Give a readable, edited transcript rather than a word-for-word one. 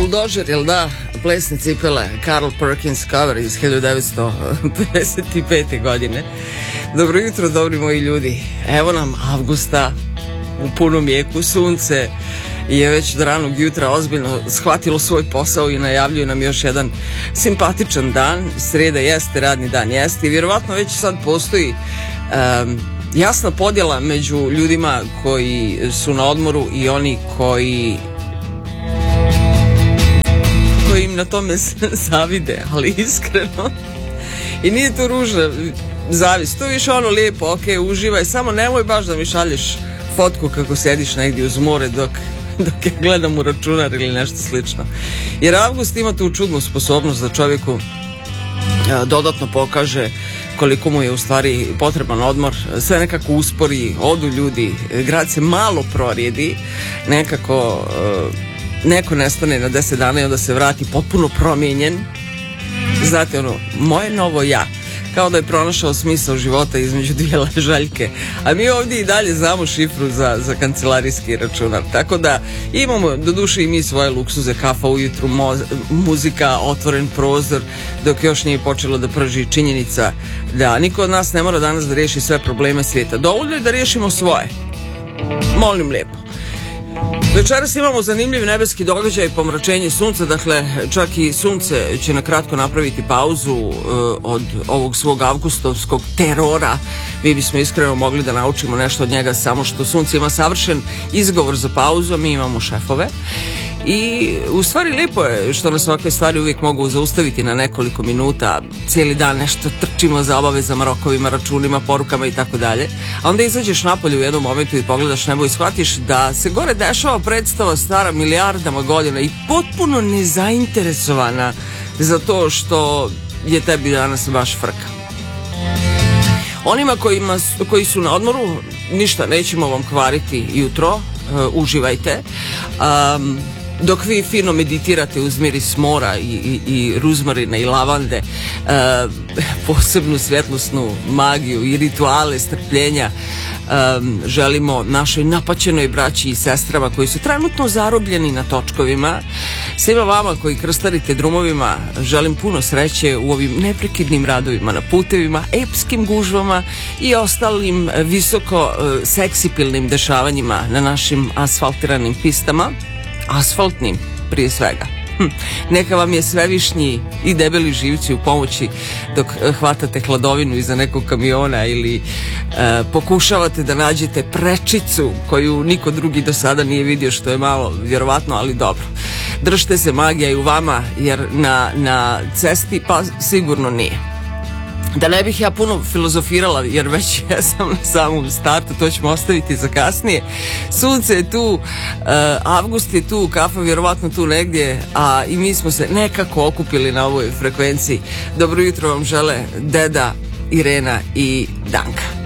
Buldožer, jel da? Plesne cipele, Carl Perkins cover iz 1955. godine. Dobro jutro, dobri moji ljudi. Evo nam avgusta u punom jeku, sunce je već od ranog jutra ozbiljno shvatilo svoj posao i najavljuje nam još jedan simpatičan dan. Sreda jeste, radni dan jeste i vjerovatno već sad postoji jasna podjela među ljudima koji su na odmoru i oni koji im na tome zavide, ali iskreno. I nije to ružna zavist, to je više ono lijepo, ok, uživaj, samo nemoj baš da mi šalješ fotku kako sediš negdje uz more dok ja gledam u računar ili nešto slično. Jer avgust ima tu čudnu sposobnost da čovjeku dodatno pokaže koliko mu je u stvari potreban odmor, sve nekako uspori, odu ljudi, grad se malo prorijedi, nekako neko nestane na 10 dana i onda se vrati potpuno promijenjen. Znate ono, moje novo ja, kao da je pronašao smisao života između dvije ležaljke, a mi ovdje i dalje znamo šifru za kancelarijski računar, tako da imamo doduše i mi svoje luksuze, kafa ujutru, muzika, otvoren prozor, dok još nije počelo da prži činjenica da niko od nas ne mora danas da riješi sve probleme svijeta, dovoljno je da riješimo svoje, molim lijepo. Večeras imamo zanimljiv nebeski događaj, pomračenje sunca, dakle čak i sunce će na kratko napraviti pauzu od ovog svog avgustovskog terora. Mi bismo iskreno mogli da naučimo nešto od njega, samo što sunce ima savršen izgovor za pauzu, a mi imamo šefove. I u stvari lijepo je što nas ovakve stvari uvijek mogu zaustaviti na nekoliko minuta, cijeli dan nešto trčimo za obavezama, rokovima, računima, porukama i tako dalje, a onda izađeš napolje u jednom momentu i pogledaš nebo i shvatiš da se gore dešava predstava stara milijardama godina i potpuno nezainteresovana za to što je tebi danas baš frka. Onima koji su na odmoru, ništa, nećemo vam kvariti jutro, uživajte. Dok vi fino meditirate uz miris mora i ruzmarina i lavande, posebnu svjetlosnu magiju i rituale strpljenja želimo našoj napaćenoj braći i sestrama koji su trenutno zarobljeni na točkovima. Svima vama koji krstarite drumovima želim puno sreće u ovim neprekidnim radovima na putevima, epskim gužvama i ostalim visoko seksipilnim dešavanjima na našim asfaltiranim pistama, asfaltnim prije svega. Neka vam je svevišnji i debeli živci u pomoći dok hvatate hladovinu iza nekog kamiona ili pokušavate da nađete prečicu koju niko drugi do sada nije vidio, što je malo vjerovatno, ali dobro. Držite se, magija i u vama, jer na cesti pa sigurno nije. Da ne bih ja puno filozofirala, jer već ja sam na samom startu, to ćemo ostaviti za kasnije. Sunce je tu, avgust je tu, kafa vjerovatno tu negdje, a i mi smo se nekako okupili na ovoj frekvenciji. Dobro jutro vam žele Deda, Irena i Danka.